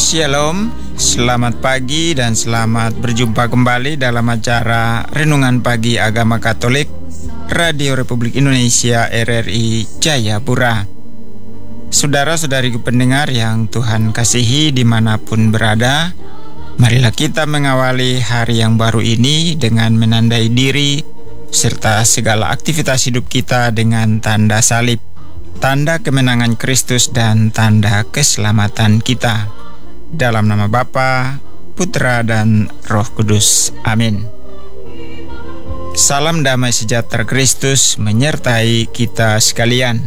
Shalom, selamat pagi dan selamat berjumpa kembali dalam acara Renungan Pagi Agama Katolik Radio Republik Indonesia RRI Jayapura. Saudara-saudariku pendengar yang Tuhan kasihi dimanapun berada, marilah kita mengawali hari yang baru ini dengan menandai diri serta segala aktivitas hidup kita dengan tanda salib, tanda kemenangan Kristus dan tanda keselamatan kita. Dalam nama Bapa, Putra, dan Roh Kudus. Amin. Salam damai sejahtera Kristus menyertai kita sekalian.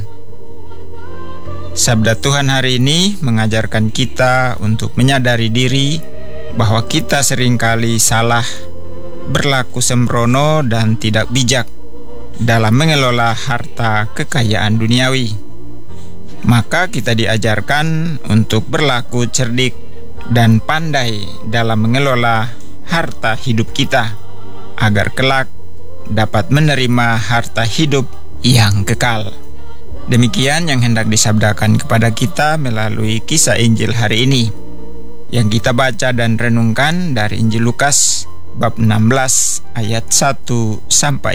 Sabda Tuhan hari ini mengajarkan kita untuk menyadari diri bahwa kita seringkali salah, berlaku sembrono dan tidak bijak dalam mengelola harta kekayaan duniawi. Maka kita diajarkan untuk berlaku cerdik dan pandai dalam mengelola harta hidup kita, agar kelak dapat menerima harta hidup yang kekal. Demikian yang hendak disabdakan kepada kita melalui kisah Injil hari ini, yang kita baca dan renungkan dari Injil Lukas bab 16 ayat 1-13.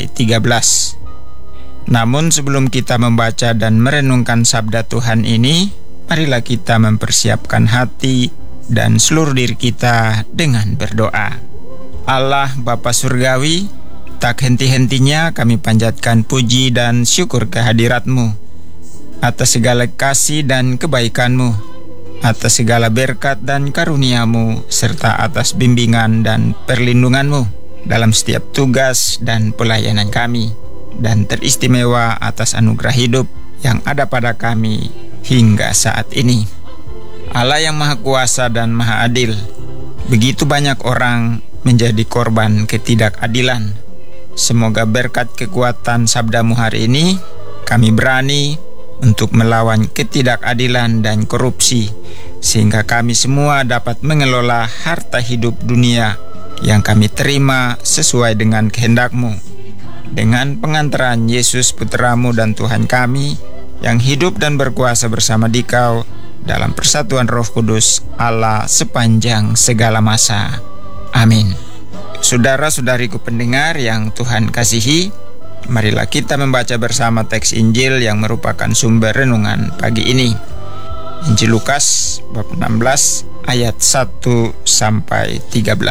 Namun sebelum kita membaca dan merenungkan sabda Tuhan ini, marilah kita mempersiapkan hati dan seluruh diri kita dengan berdoa. Allah Bapa Surgawi, tak henti-hentinya kami panjatkan puji dan syukur kehadirat-Mu atas segala kasih dan kebaikan-Mu, atas segala berkat dan karunia-Mu, serta atas bimbingan dan perlindungan-Mu dalam setiap tugas dan pelayanan kami, dan teristimewa atas anugerah hidup yang ada pada kami hingga saat ini. Allah yang Maha Kuasa dan Maha Adil, begitu banyak orang menjadi korban ketidakadilan. Semoga berkat kekuatan sabda-Mu hari ini, kami berani untuk melawan ketidakadilan dan korupsi, sehingga kami semua dapat mengelola harta hidup dunia yang kami terima sesuai dengan kehendak-Mu. Dengan pengantaran Yesus Putra-Mu dan Tuhan kami, yang hidup dan berkuasa bersama Dikau dalam persatuan Roh Kudus Allah sepanjang segala masa. Amin. Saudara-saudariku pendengar yang Tuhan kasihi, marilah kita membaca bersama teks Injil yang merupakan sumber renungan pagi ini. Injil Lukas bab 16 ayat 1-13.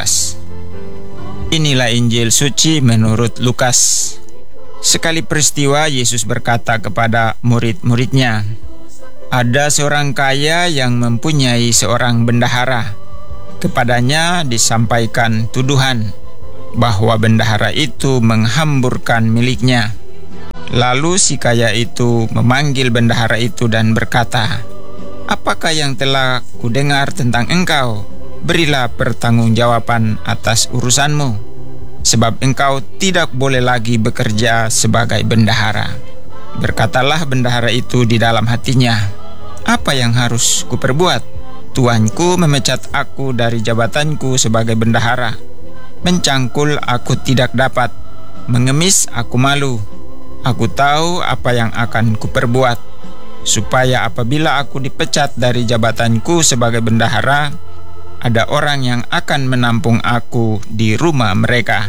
Inilah Injil suci menurut Lukas. Sekali peristiwa Yesus berkata kepada murid-muridnya, "Ada seorang kaya yang mempunyai seorang bendahara. Kepadanya disampaikan tuduhan bahwa bendahara itu menghamburkan miliknya. Lalu si kaya itu memanggil bendahara itu dan berkata, 'Apakah yang telah kudengar tentang engkau? Berilah pertanggungjawaban atas urusanmu, sebab engkau tidak boleh lagi bekerja sebagai bendahara.' Berkatalah bendahara itu di dalam hatinya, 'Apa yang harus kuperbuat? Tuanku memecat aku dari jabatanku sebagai bendahara. Mencangkul aku tidak dapat, mengemis aku malu. Aku tahu apa yang akan kuperbuat, supaya apabila aku dipecat dari jabatanku sebagai bendahara, ada orang yang akan menampung aku di rumah mereka.'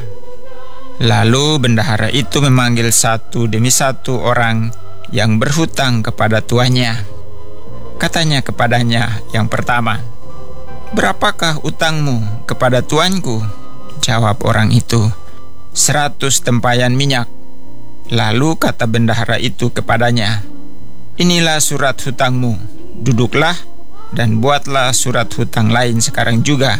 Lalu bendahara itu memanggil satu demi satu orang yang berhutang kepada tuannya. Katanya kepadanya yang pertama, 'Berapakah utangmu kepada tuanku?' Jawab orang itu, 100 tempayan minyak. Lalu kata bendahara itu kepadanya, 'Inilah surat hutangmu, duduklah dan buatlah surat hutang lain sekarang juga,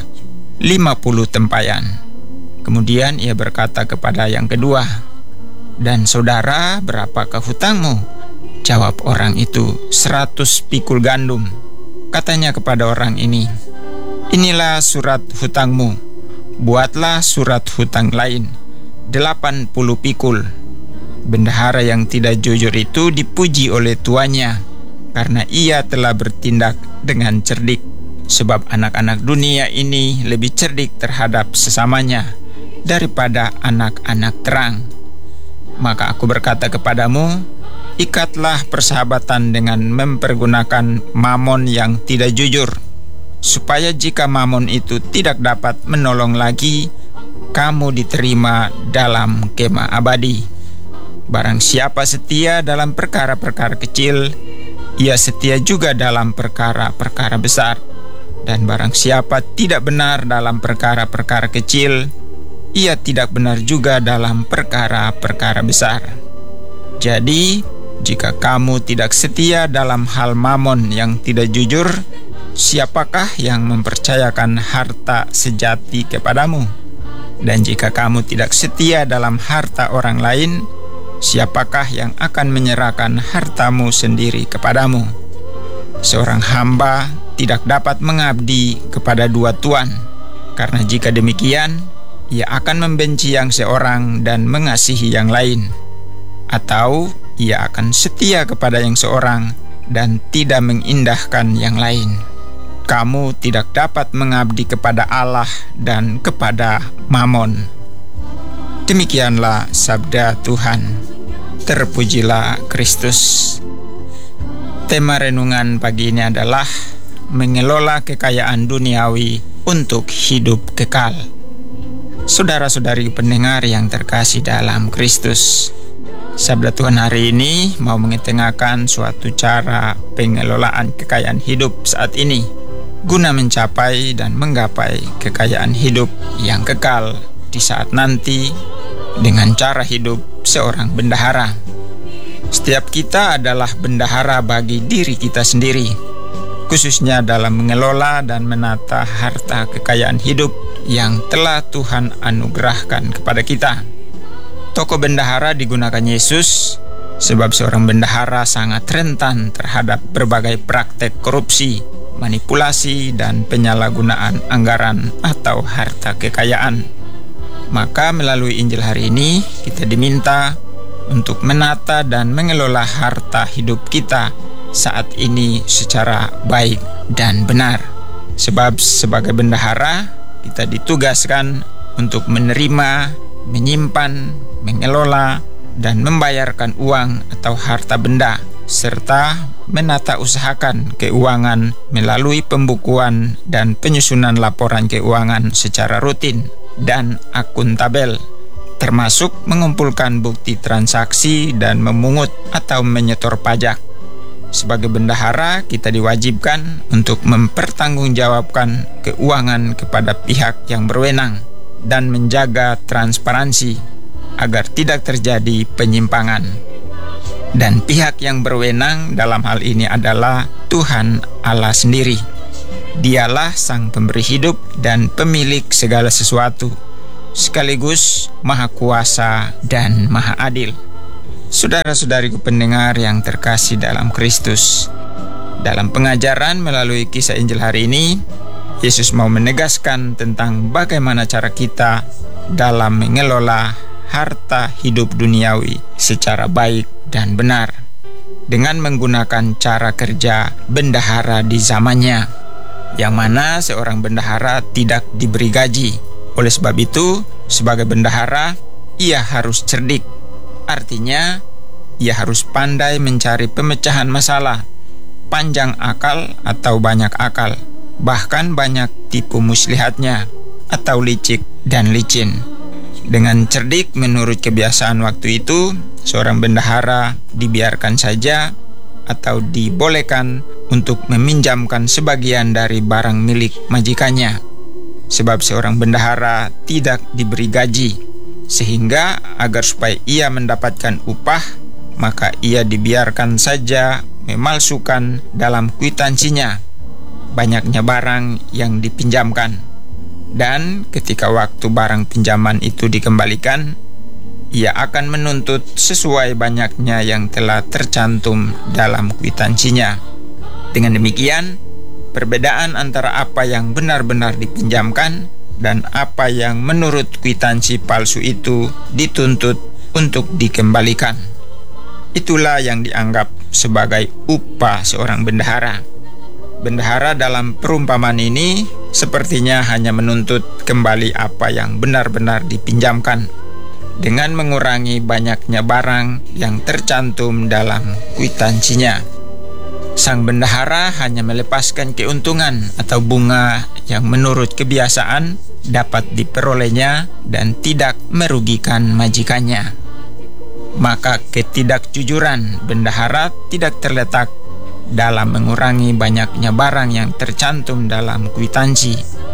50 tempayan.' Kemudian ia berkata kepada yang kedua, 'Dan saudara, berapakah hutangmu?' Jawab orang itu, 100 pikul gandum. Katanya kepada orang ini, 'Inilah surat hutangmu, buatlah surat hutang lain, 80 pikul.' Bendahara yang tidak jujur itu dipuji oleh tuannya, karena ia telah bertindak dengan cerdik, sebab anak-anak dunia ini lebih cerdik terhadap sesamanya daripada anak-anak terang. Maka aku berkata kepadamu, ikatlah persahabatan dengan mempergunakan mamon yang tidak jujur, supaya jika mamon itu tidak dapat menolong lagi, kamu diterima dalam kemah abadi. Barang siapa setia dalam perkara-perkara kecil, ia setia juga dalam perkara-perkara besar. Dan barang siapa tidak benar dalam perkara-perkara kecil, ia tidak benar juga dalam perkara-perkara besar. Jadi, jika kamu tidak setia dalam hal mamon yang tidak jujur, siapakah yang mempercayakan harta sejati kepadamu? Dan jika kamu tidak setia dalam harta orang lain, siapakah yang akan menyerahkan hartamu sendiri kepadamu? Seorang hamba tidak dapat mengabdi kepada dua tuan, karena jika demikian, ia akan membenci yang seorang dan mengasihi yang lain, atau ia akan setia kepada yang seorang dan tidak mengindahkan yang lain. Kamu tidak dapat mengabdi kepada Allah dan kepada mamon. Demikianlah sabda Tuhan. Terpujilah Kristus. Tema renungan pagi ini adalah mengelola kekayaan duniawi untuk hidup kekal. Saudara-saudari pendengar yang terkasih dalam Kristus, sabda Tuhan hari ini mau mengetengahkan suatu cara pengelolaan kekayaan hidup saat ini, guna mencapai dan menggapai kekayaan hidup yang kekal di saat nanti dengan cara hidup seorang bendahara. Setiap kita adalah bendahara bagi diri kita sendiri, khususnya dalam mengelola dan menata harta kekayaan hidup yang telah Tuhan anugerahkan kepada kita. Tokoh bendahara digunakan Yesus sebab seorang bendahara sangat rentan terhadap berbagai praktek korupsi, manipulasi, dan penyalahgunaan anggaran atau harta kekayaan. Maka melalui Injil hari ini kita diminta untuk menata dan mengelola harta hidup kita saat ini secara baik dan benar. Sebab sebagai bendahara kita ditugaskan untuk menerima, menyimpan, mengelola, dan membayarkan uang atau harta benda, serta menata usahakan keuangan melalui pembukuan dan penyusunan laporan keuangan secara rutin dan akuntabel, termasuk mengumpulkan bukti transaksi dan memungut atau menyetor pajak. Sebagai bendahara, kita diwajibkan untuk mempertanggungjawabkan keuangan kepada pihak yang berwenang dan menjaga transparansi agar tidak terjadi penyimpangan. Dan pihak yang berwenang dalam hal ini adalah Tuhan Allah sendiri. Dialah sang pemberi hidup dan pemilik segala sesuatu, sekaligus Maha Kuasa dan Maha Adil. Saudara-saudariku pendengar yang terkasih dalam Kristus, dalam pengajaran melalui kisah Injil hari ini, Yesus mau menegaskan tentang bagaimana cara kita dalam mengelola harta hidup duniawi secara baik dan benar, dengan menggunakan cara kerja bendahara di zamannya, yang mana seorang bendahara tidak diberi gaji. Oleh sebab itu, sebagai bendahara, ia harus cerdik. Artinya, ia harus pandai mencari pemecahan masalah, panjang akal atau banyak akal, bahkan banyak tipu muslihatnya atau licik dan licin. Dengan cerdik menurut kebiasaan waktu itu, seorang bendahara dibiarkan saja atau dibolehkan untuk meminjamkan sebagian dari barang milik majikannya. Sebab seorang bendahara tidak diberi gaji, sehingga agar supaya ia mendapatkan upah, maka ia dibiarkan saja memalsukan dalam kwitansinya banyaknya barang yang dipinjamkan. Dan ketika waktu barang pinjaman itu dikembalikan, ia akan menuntut sesuai banyaknya yang telah tercantum dalam kwitansinya. Dengan demikian, perbedaan antara apa yang benar-benar dipinjamkan dan apa yang menurut kwitansi palsu itu dituntut untuk dikembalikan. Itulah yang dianggap sebagai upah seorang bendahara. Bendahara dalam perumpamaan ini sepertinya hanya menuntut kembali apa yang benar-benar dipinjamkan, dengan mengurangi banyaknya barang yang tercantum dalam kwitansinya. Sang bendahara hanya melepaskan keuntungan atau bunga yang menurut kebiasaan dapat diperolehnya dan tidak merugikan majikannya. Maka ketidakjujuran bendahara tidak terletak dalam mengurangi banyaknya barang yang tercantum dalam kwitansi.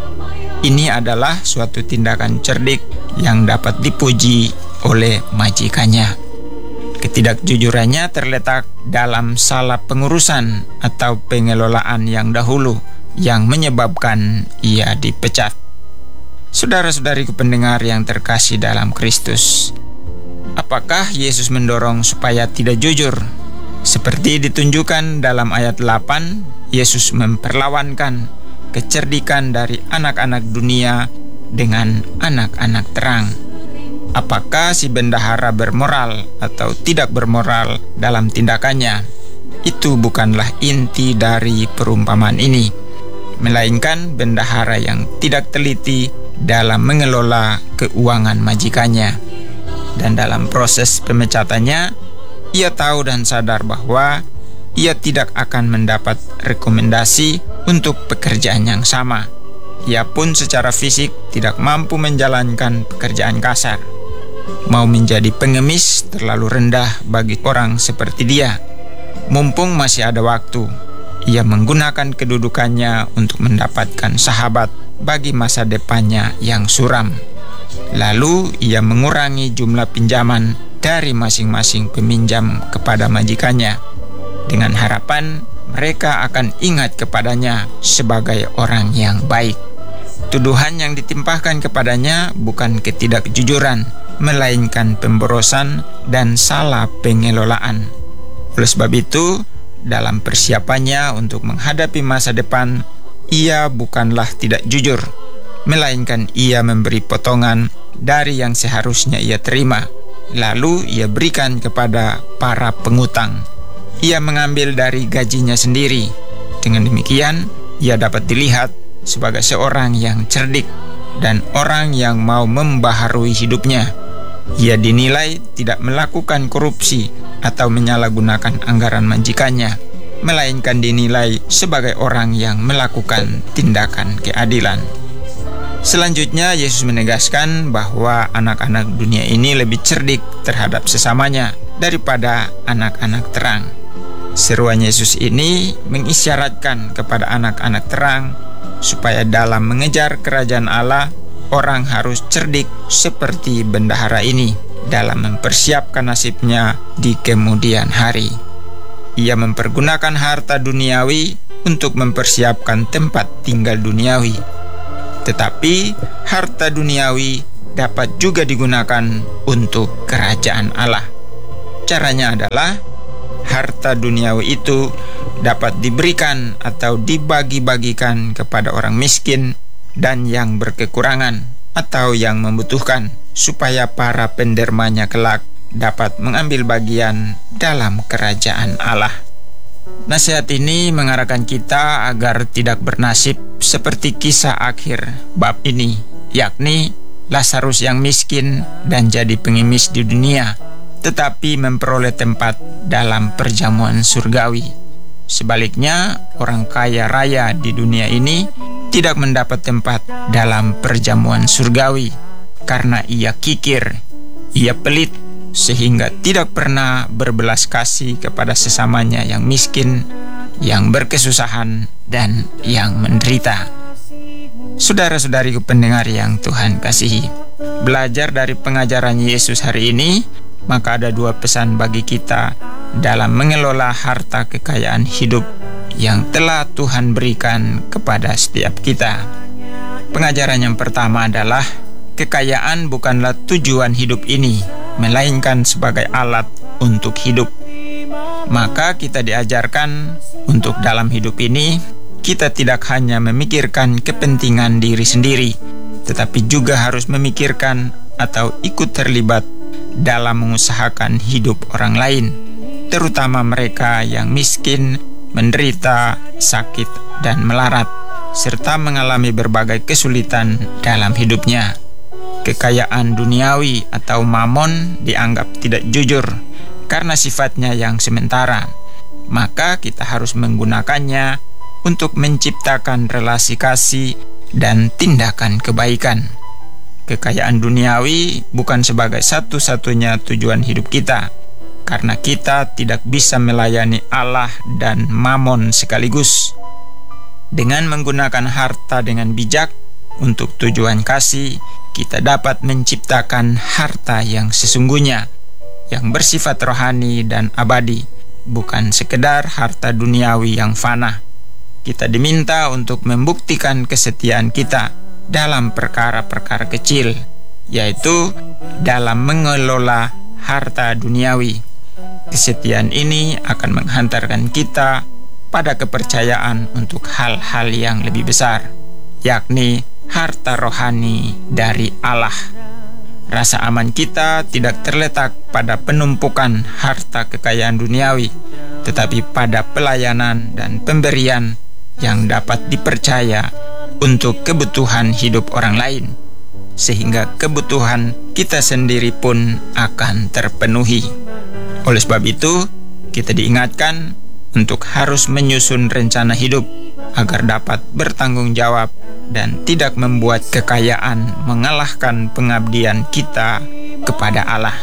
Ini adalah suatu tindakan cerdik yang dapat dipuji oleh majikannya. Ketidakjujurannya terletak dalam salah pengurusan atau pengelolaan yang dahulu yang menyebabkan ia dipecat. Saudara-saudariku pendengar yang terkasih dalam Kristus, apakah Yesus mendorong supaya tidak jujur? Seperti ditunjukkan dalam ayat 8, Yesus memperlawankan kecerdikan dari anak-anak dunia dengan anak-anak terang. Apakah si bendahara bermoral atau tidak bermoral dalam tindakannya? Itu bukanlah inti dari perumpamaan ini, melainkan bendahara yang tidak teliti dalam mengelola keuangan majikannya. Dan dalam proses pemecatannya, ia tahu dan sadar bahwa ia tidak akan mendapat rekomendasi untuk pekerjaan yang sama. Ia pun secara fisik tidak mampu menjalankan pekerjaan kasar. Mau menjadi pengemis terlalu rendah bagi orang seperti dia. Mumpung masih ada waktu, ia menggunakan kedudukannya untuk mendapatkan sahabat bagi masa depannya yang suram. Lalu ia mengurangi jumlah pinjaman dari masing-masing peminjam kepada majikannya, dengan harapan mereka akan ingat kepadanya sebagai orang yang baik. Tuduhan yang ditimpahkan kepadanya bukan ketidakjujuran, melainkan pemborosan dan salah pengelolaan. Oleh sebab itu, dalam persiapannya untuk menghadapi masa depan, ia bukanlah tidak jujur, melainkan ia memberi potongan dari yang seharusnya ia terima, lalu ia berikan kepada para pengutang. Ia mengambil dari gajinya sendiri. Dengan demikian, ia dapat dilihat sebagai seorang yang cerdik dan orang yang mau membaharui hidupnya. Ia dinilai tidak melakukan korupsi atau menyalahgunakan anggaran majikannya, melainkan dinilai sebagai orang yang melakukan tindakan keadilan. Selanjutnya, Yesus menegaskan bahwa anak-anak dunia ini lebih cerdik terhadap sesamanya daripada anak-anak terang. Seruan Yesus ini mengisyaratkan kepada anak-anak terang supaya dalam mengejar kerajaan Allah, orang harus cerdik seperti bendahara ini dalam mempersiapkan nasibnya di kemudian hari. Ia mempergunakan harta duniawi untuk mempersiapkan tempat tinggal duniawi. Tetapi harta duniawi dapat juga digunakan untuk kerajaan Allah. Caranya adalah harta duniawi itu dapat diberikan atau dibagi-bagikan kepada orang miskin dan yang berkekurangan atau yang membutuhkan, supaya para pendermanya kelak dapat mengambil bagian dalam kerajaan Allah. Nasihat ini mengarahkan kita agar tidak bernasib seperti kisah akhir bab ini, yakni Lazarus yang miskin dan jadi pengemis di dunia, tetapi memperoleh tempat dalam perjamuan surgawi. Sebaliknya, orang kaya raya di dunia ini tidak mendapat tempat dalam perjamuan surgawi karena ia kikir, ia pelit, sehingga tidak pernah berbelas kasih kepada sesamanya yang miskin, yang berkesusahan, dan yang menderita. Saudara-saudariku pendengar yang Tuhan kasihi, belajar dari pengajaran Yesus hari ini, maka ada dua pesan bagi kita dalam mengelola harta kekayaan hidup yang telah Tuhan berikan kepada setiap kita. Pengajaran yang pertama adalah kekayaan bukanlah tujuan hidup ini, melainkan sebagai alat untuk hidup. Maka kita diajarkan untuk dalam hidup ini, kita tidak hanya memikirkan kepentingan diri sendiri, tetapi juga harus memikirkan atau ikut terlibat dalam mengusahakan hidup orang lain, terutama mereka yang miskin, menderita, sakit, dan melarat, serta mengalami berbagai kesulitan dalam hidupnya. Kekayaan duniawi atau mamon dianggap tidak jujur karena sifatnya yang sementara. maka kita harus menggunakannya untuk menciptakan relasi kasih dan tindakan kebaikan. Kekayaan duniawi bukan sebagai satu-satunya tujuan hidup kita, karena kita tidak bisa melayani Allah dan Mamon sekaligus. Dengan menggunakan harta dengan bijak untuk tujuan kasih, kita dapat menciptakan harta yang sesungguhnya, yang bersifat rohani dan abadi, bukan sekedar harta duniawi yang fana. Kita diminta untuk membuktikan kesetiaan kita dalam perkara-perkara kecil, yaitu dalam mengelola harta duniawi. Kesetiaan ini akan menghantarkan kita pada kepercayaan untuk hal-hal yang lebih besar, yakni harta rohani dari Allah. Rasa aman kita tidak terletak pada penumpukan harta kekayaan duniawi, tetapi pada pelayanan dan pemberian yang dapat dipercaya untuk kebutuhan hidup orang lain, sehingga kebutuhan kita sendiri pun akan terpenuhi. Oleh sebab itu, kita diingatkan untuk harus menyusun rencana hidup agar dapat bertanggung jawab dan tidak membuat kekayaan mengalahkan pengabdian kita kepada Allah.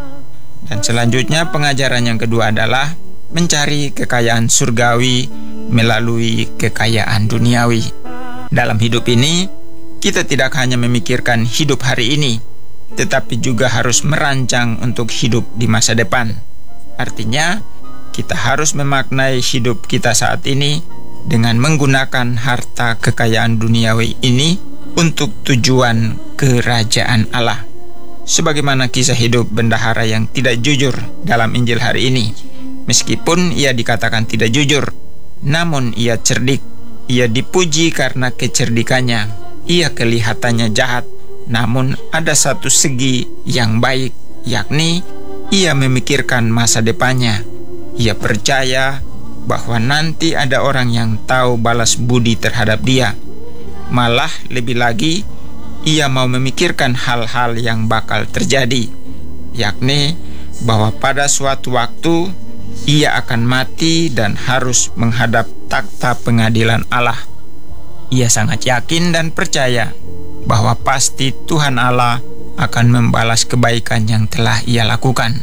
Dan selanjutnya, pengajaran yang kedua adalah mencari kekayaan surgawi melalui kekayaan duniawi. Dalam hidup ini, kita tidak hanya memikirkan hidup hari ini, tetapi juga harus merancang untuk hidup di masa depan. Artinya, kita harus memaknai hidup kita saat ini dengan menggunakan harta kekayaan duniawi ini untuk tujuan kerajaan Allah. Sebagaimana kisah hidup bendahara yang tidak jujur dalam Injil hari ini. Meskipun ia dikatakan tidak jujur, namun ia cerdik. Ia dipuji karena kecerdikannya. Ia kelihatannya jahat, namun ada satu segi yang baik, yakni ia memikirkan masa depannya. Ia percaya bahwa nanti ada orang yang tahu balas budi terhadap dia. Malah lebih lagi, ia mau memikirkan hal-hal yang bakal terjadi, yakni bahwa pada suatu waktu ia akan mati dan harus menghadap takhta pengadilan Allah. Ia sangat yakin dan percaya bahwa pasti Tuhan Allah akan membalas kebaikan yang telah ia lakukan.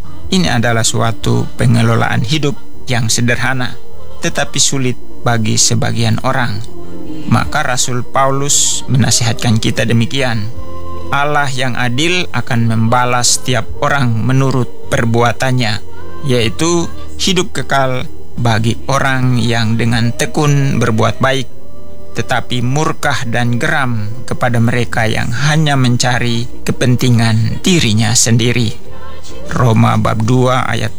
Ini adalah suatu pengelolaan hidup yang sederhana, tetapi sulit bagi sebagian orang. Maka Rasul Paulus menasihatkan kita demikian: Allah yang adil akan membalas setiap orang menurut perbuatannya, yaitu hidup kekal bagi orang yang dengan tekun berbuat baik, tetapi murkah dan geram kepada mereka yang hanya mencari kepentingan dirinya sendiri. Roma bab 2 ayat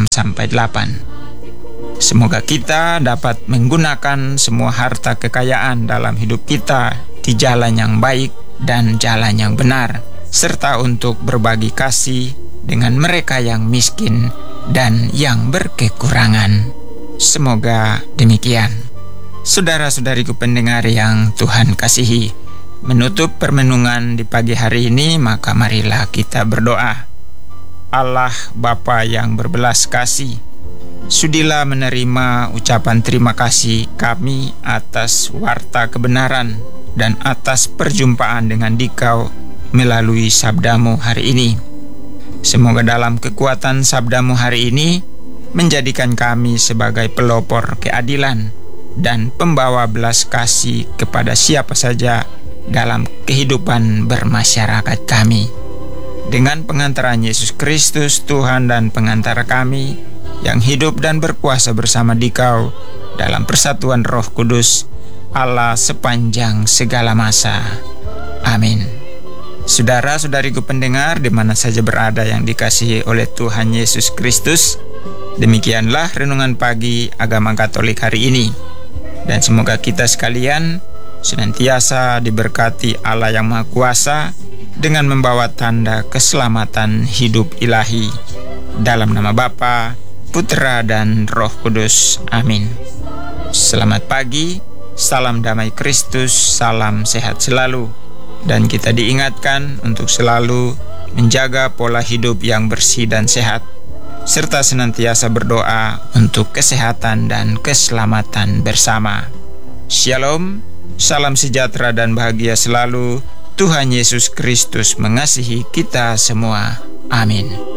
6-8. Semoga kita dapat menggunakan semua harta kekayaan dalam hidup kita di jalan yang baik dan jalan yang benar, serta untuk berbagi kasih dengan mereka yang miskin dan yang berkekurangan. Semoga demikian. Saudara-saudariku pendengar yang Tuhan kasihi, menutup permenungan di pagi hari ini, maka marilah kita berdoa. Allah Bapa yang berbelas kasih, sudilah menerima ucapan terima kasih kami atas warta kebenaran dan atas perjumpaan dengan Dikau melalui sabdamu hari ini. Semoga dalam kekuatan sabdamu hari ini menjadikan kami sebagai pelopor keadilan dan pembawa belas kasih kepada siapa saja dalam kehidupan bermasyarakat kami. Dengan pengantaran Yesus Kristus, Tuhan dan pengantara kami, yang hidup dan berkuasa bersama Dikau dalam persatuan Roh Kudus, Allah sepanjang segala masa. Amin. Saudara-saudariku pendengar di mana saja berada yang dikasihi oleh Tuhan Yesus Kristus, demikianlah renungan pagi agama Katolik hari ini. Dan semoga kita sekalian senantiasa diberkati Allah yang Maha Kuasa dengan membawa tanda keselamatan hidup ilahi. Dalam nama Bapa, Putra dan Roh Kudus. Amin. Selamat pagi, salam damai Kristus, salam sehat selalu. Dan kita diingatkan untuk selalu menjaga pola hidup yang bersih dan sehat, serta senantiasa berdoa untuk kesehatan dan keselamatan bersama. Shalom, salam sejahtera dan bahagia selalu. Tuhan Yesus Kristus mengasihi kita semua. Amin.